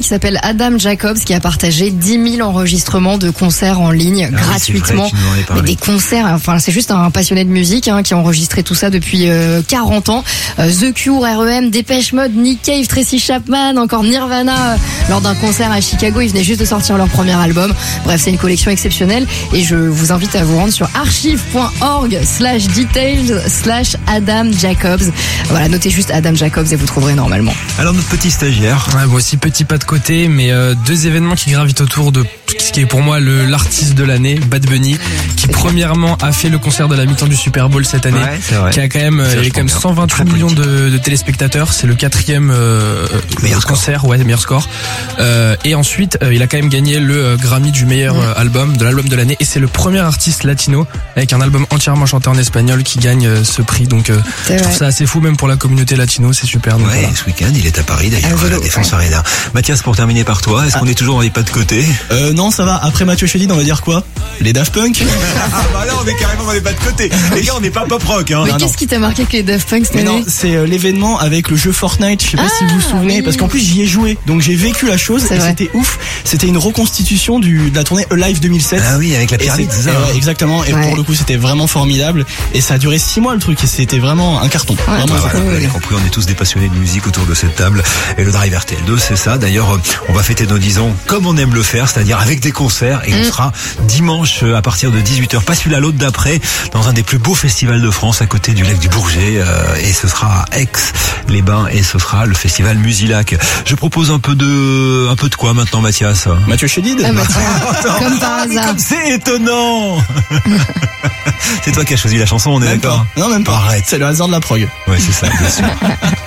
qui s'appelle Adam Jacobs qui a partagé 10 000 enregistrements de concerts en ligne gratuitement. Mais des concerts, enfin c'est juste un passionné de musique qui a enregistré tout ça depuis 40 ans. The Cure, R.E.M., Depeche Mode, Nick Cave, Tracy Chapman, encore Nirvana lors d'un concert à Chicago. Ils venaient juste de sortir leur premier album. Bref, c'est une collection exceptionnelle et je vous invite à vous rendre sur archive.org/details/Adam Jacobs. Voilà, notez juste Adam Jacobs et vous trouverez normalement. Alors notre petit stagiaire. Ouais, moi aussi petit pas de côté, mais deux événements qui gravitent autour de ce qui est pour moi l'artiste de l'année, Bad Bunny, qui premièrement a fait le concert de la mi-temps du Super Bowl cette année, ouais, c'est vrai. Qui a quand même, il y a quand même 128 millions de téléspectateurs, c'est le 4e concert, ouais, meilleur score. Et ensuite, il a quand même gagné le Grammy du meilleur album, de l'album de l'année, et c'est le premier artiste latino avec un album entièrement chanté en espagnol qui gagne ce prix. Donc je trouve ça assez fou même pour la communauté latino, c'est super. Donc, ouais, voilà. ce week-end il est à Paris d'ailleurs, à la Défense Arena. Mathias, pour terminer par toi, est-ce qu'on est toujours dans les pas de côté? Non, ça va. Après Mathieu Chédid, on va dire quoi? Les Daft Punk. Ah bah là on est carrément dans les pas de côté. Les gars, on n'est pas pop rock Mais qu'est-ce qui t'a marqué avec les Daft Punk cette année? Non, c'est l'événement avec le jeu Fortnite. Je sais pas si vous vous souvenez, parce qu'en plus j'y ai joué, donc j'ai vécu la chose et c'était ouf. C'était une reconstitution de la tournée Alive 2007. Ah oui, avec la pyramide, c'est ça. Exactement. Et pour le coup, c'était vraiment formidable. Et ça a duré 6 mois le truc. Et c'était vraiment un carton. Vous l'avez compris, on est tous des passionnés de musique autour de cette table. Et le Drive RTL2, c'est ça. D'ailleurs, on va fêter nos 10 ans comme on aime le faire, c'est-à-dire avec des concerts. Et on sera dimanche à partir de 18h, pas celui-là, l'autre d'après, dans un des plus beaux festivals de France, à côté du lac du Bourget. Et ce sera à Aix-les-Bains. Et ce sera le festival Musilac. Je propose un peu de quoi maintenant, Mathias? Mathieu Chédid. Comme par hasard. C'est étonnant. C'est toi qui as choisi la chanson, on est d'accord? Non, même pas. Arrête. C'est le hasard de la prog. Ouais, c'est ça, bien sûr.